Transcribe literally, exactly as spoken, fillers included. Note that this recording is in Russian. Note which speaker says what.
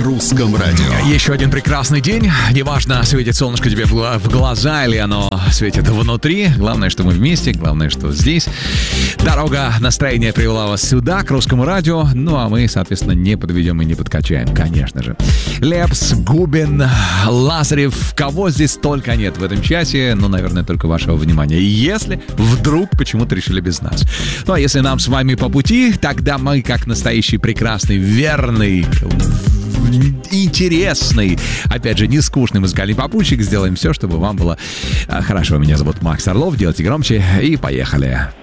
Speaker 1: Русском радио.
Speaker 2: Еще один прекрасный день. Неважно, светит солнышко тебе в глаза или оно светит внутри. Главное, что мы вместе, главное, что здесь. Дорога настроения привела вас сюда, к Русскому радио. Ну, а мы, соответственно, не подведем и не подкачаем, конечно же. Лепс, Губин, Лазарев. Кого здесь только нет в этом часе? Ну, наверное, только вашего внимания. Если вдруг почему-то решили без нас. Ну, а если нам с вами по пути, тогда мы, как настоящий прекрасный, верный, интересный, опять же, не скучный музыкальный попутчик, сделаем все, чтобы вам было хорошо. Меня зовут Макс Орлов, делайте громче и поехали.